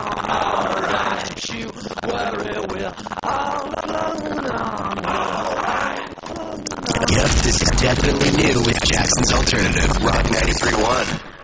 Alright, you worry, we're all alone. Yep, this is definitely new with Jackson's Alternative, Rock 93.1.